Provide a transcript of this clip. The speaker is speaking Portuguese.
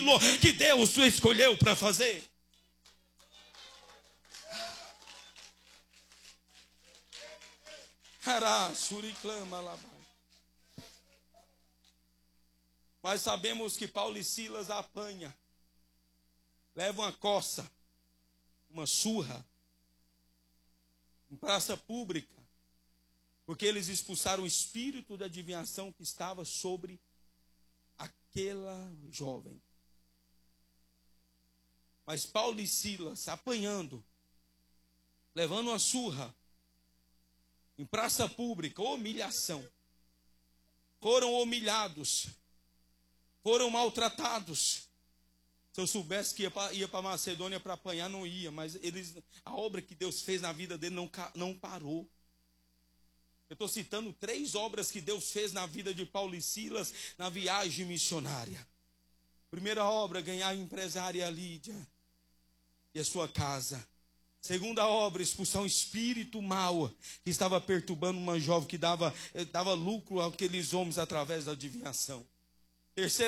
que Deus o escolheu para fazer. Mas sabemos que Paulo e Silas apanham, levam uma coça, uma surra, em praça pública, porque eles expulsaram o espírito da adivinhação que estava sobre aquela jovem. Mas Paulo e Silas apanhando, levando uma surra, em praça pública, humilhação. Foram humilhados, foram maltratados. Se eu soubesse que ia para Macedônia para apanhar, não ia. Mas a obra que Deus fez na vida dele não parou. Eu estou citando 3 obras que Deus fez na vida de Paulo e Silas na viagem missionária. Primeira obra, ganhar a empresária Lídia e a sua casa. Segunda obra, expulsar um espírito mau que estava perturbando uma jovem que dava lucro àqueles homens através da adivinhação. Terceira